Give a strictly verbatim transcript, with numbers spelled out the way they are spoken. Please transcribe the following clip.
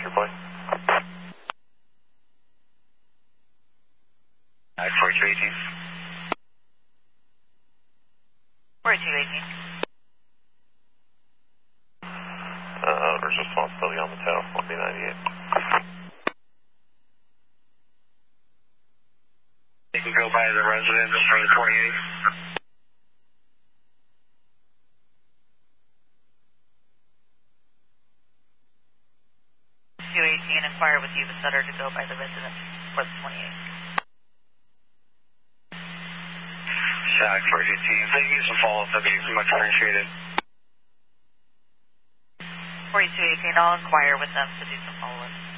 report. Alright, forty-two eighteen. forty-two eighteen. Uh, there's responsibility on the tail, one B ninety-eight. You can go by the residence for the twenty-eight. two eighteen, inquire with Eva Sutter to go by the residence for the twenty-eight. Shack for eighteen. Thank you some follow-up, that'd be much appreciated. forty-two eighteen, I'll inquire with them to do some follow-up.